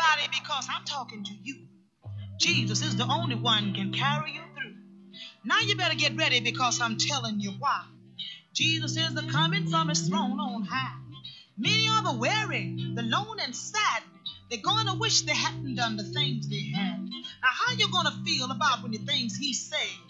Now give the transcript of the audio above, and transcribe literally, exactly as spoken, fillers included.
anybody because I'm talking to you. Jesus is the only one can carry you through. Now you better get ready because I'm telling you why. Jesus is the coming from his throne on high. Many are the weary, the lone and sad. They're going to wish they hadn't done the things they had. Now how you going to feel about when the things he say